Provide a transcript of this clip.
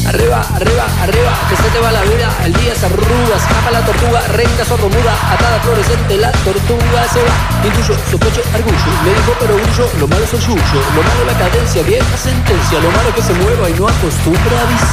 Arriba, arriba, arriba, que se te va la vida. El día se arruga, escapa la tortuga, recta, sordomuda, atada, fluorescente, la tortuga se va. Intuyo, sospecho, argullo, le dijo pero grullo, lo malo es el yuyo, lo malo la cadencia, vieja sentencia, lo malo es que se mueva y no acostumbra a avisar.